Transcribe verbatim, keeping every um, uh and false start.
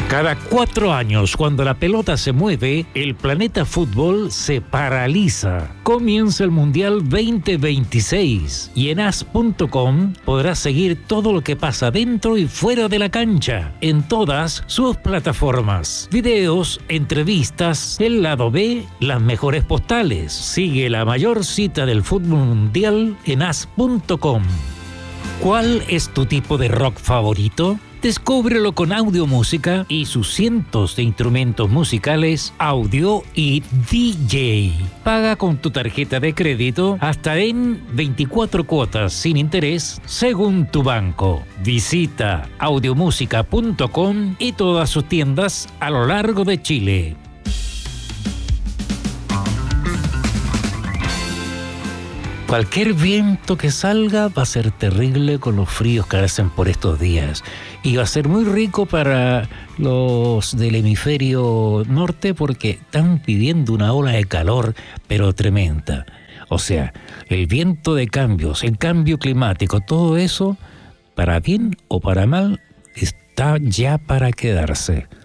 Cada cuatro años, cuando la pelota se mueve, el planeta fútbol se paraliza. Comienza el Mundial veinte veintiséis y en as punto com podrás seguir todo lo que pasa dentro y fuera de la cancha, en todas sus plataformas. Videos, entrevistas, el lado B, las mejores postales. Sigue la mayor cita del fútbol mundial en as punto com. ¿Cuál es tu tipo de rock favorito? Descúbrelo con Audio Música y sus cientos de instrumentos musicales, audio y D J. Paga con tu tarjeta de crédito hasta en veinticuatro cuotas sin interés según tu banco. Visita audio música punto com y todas sus tiendas a lo largo de Chile. Cualquier viento que salga va a ser terrible con los fríos que hacen por estos días. Y va a ser muy rico para los del hemisferio norte porque están pidiendo una ola de calor, pero tremenda. O sea, el viento de cambios, el cambio climático, todo eso, para bien o para mal, está ya para quedarse.